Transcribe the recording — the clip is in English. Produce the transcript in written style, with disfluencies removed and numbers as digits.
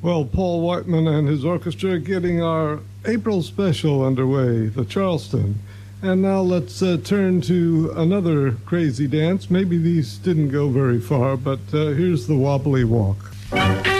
Well, Paul Whiteman and his orchestra getting our April special underway, the Charleston. And now let's turn to another crazy dance. Maybe these didn't go very far, but here's the Wobbly Walk.